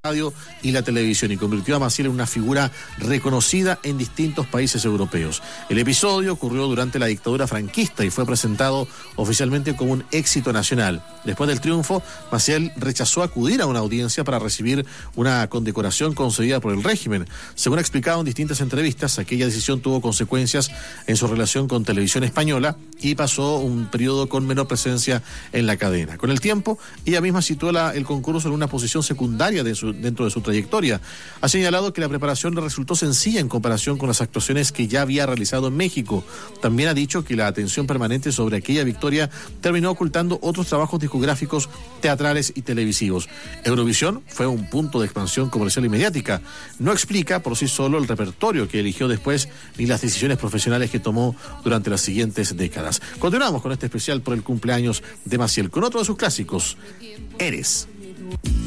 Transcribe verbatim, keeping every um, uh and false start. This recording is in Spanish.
radio y la televisión y convirtió a Maciel en una figura reconocida en distintos países europeos. El episodio ocurrió durante la dictadura franquista y fue presentado oficialmente como un éxito nacional. Después del triunfo, Maciel rechazó acudir a una audiencia para recibir una condecoración concedida por el régimen. Según ha explicado en distintas entrevistas, aquella decisión tuvo consecuencias en su relación con Televisión Española y pasó un periodo con menor presencia en la cadena. Con el tiempo, ella misma situó la, el concurso en una posición secundaria de su dentro de su trayectoria. Ha señalado que la preparación le resultó sencilla en comparación con las actuaciones que ya había realizado en México. También ha dicho que la atención permanente sobre aquella victoria terminó ocultando otros trabajos discográficos, teatrales y televisivos. Eurovisión fue un punto de expansión comercial y mediática. No explica por sí solo el repertorio que eligió después ni las decisiones profesionales que tomó durante las siguientes décadas. Continuamos con este especial por el cumpleaños de Maciel, con otro de sus clásicos, Eres.